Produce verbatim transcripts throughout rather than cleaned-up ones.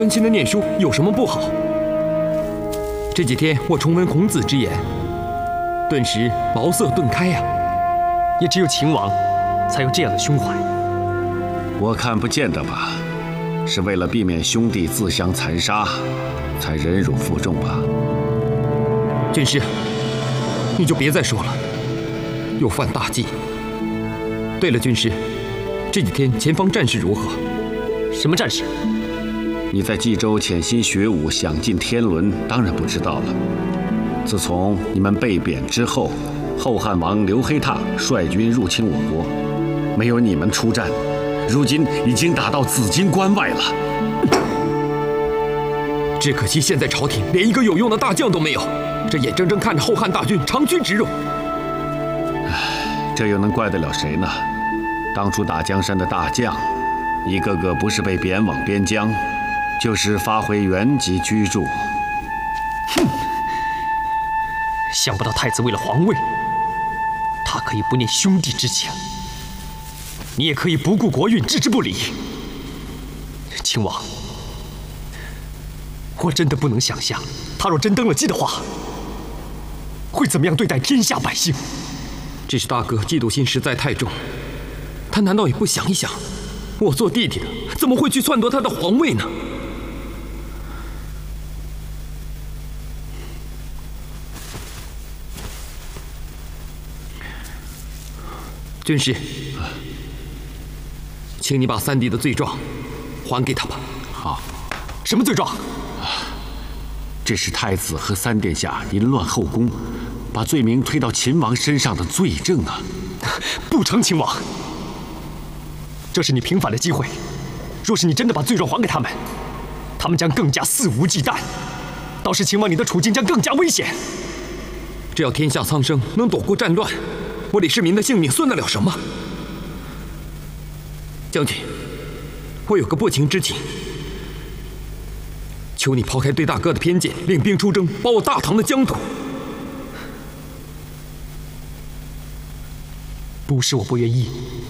专心的念书有什么不好？这几天我重温孔子之言，顿时茅塞顿开呀、啊。 也只有秦王才有这样的胸怀。 我看不见得吧，是为了避免兄弟自相残杀，才忍辱负重吧。 军师，你就别再说了，又犯大忌。对了，军师，这几天前方战事如何？ 什么战事？ 你在冀州潜心学武，享尽天伦，当然不知道了。自从你们被贬之后，后汉王刘黑闼率军入侵我国，没有你们出战，如今已经打到紫荆关外了。 只可惜现在朝廷连一个有用的大将都没有，这眼睁睁看着后汉大军长驱直入。 唉，这又能怪得了谁呢？当初打江山的大将，一个个不是被贬往边疆，就是发回原籍居住。 哼！想不到太子为了皇位，他可以不念兄弟之情，你也可以不顾国运，置之不理。秦王，我真的不能想象，他若真登了基的话，会怎么样对待天下百姓。 只是大哥嫉妒心实在太重，他难道也不想一想，我做弟弟的怎么会去篡夺他的皇位呢？军师，请你把三弟的罪状还给他吧。 好。 什么罪状？ 这是太子和三殿下淫乱后宫，把罪名推到秦王身上的罪证啊！ 不成，秦王，这是你平反的机会。若是你真的把罪状还给他们，他们将更加肆无忌惮，到时秦王你的处境将更加危险。 只要天下苍生能躲过战乱，我李世民的性命算得了什么？将军，我有个不情之请，求你抛开对大哥的偏见，领兵出征，保我大唐的疆土。 不是我不愿意，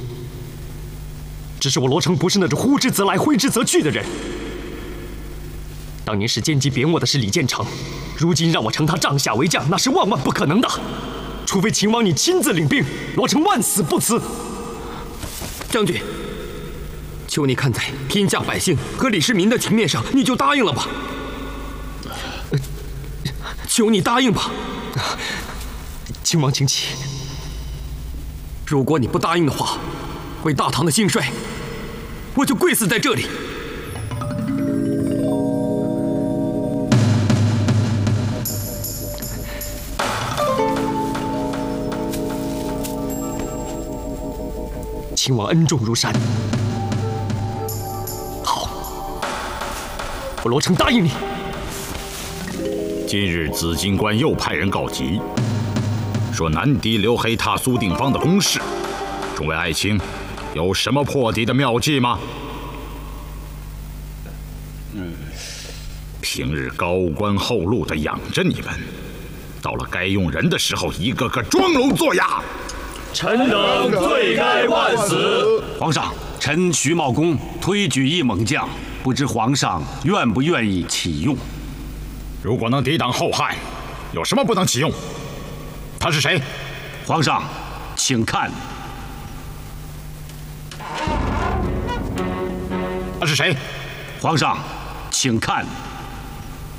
只是我罗成不是那种呼之则来挥之则去的人。当年是奸计贬我的是李建成，如今让我承他帐下为将，那是万万不可能的。除非秦王你亲自领兵，罗成万死不辞。 将军，求你看在天下百姓和李世民的情面上，你就答应了吧。求你答应吧。 秦王请起。 如果你不答应的话，为大唐的兴衰，我就跪死在这里。 秦王恩重如山，好，我罗成答应你。 今日紫荆关又派人告急，说南敌刘黑闼、苏定方的攻势，众位爱卿，有什么破敌的妙计吗？嗯，平日高官厚禄的养着你们，到了该用人的时候，一个个装聋作哑。 臣等罪该万死。 皇上，臣徐茂公推举一猛将，不知皇上愿不愿意启用？ 如果能抵挡后汉，有什么不能启用？他是谁？ 皇上，请看。 他是谁？ 皇上，请看。